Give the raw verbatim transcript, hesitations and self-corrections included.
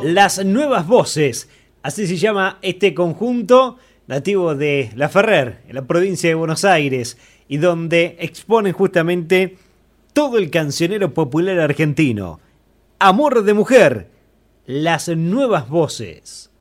Las Nuevas Voces, así se llama este conjunto nativo de La Ferrer, en la provincia de Buenos Aires, y donde exponen justamente todo el cancionero popular argentino. Amor de mujer, Las Nuevas Voces.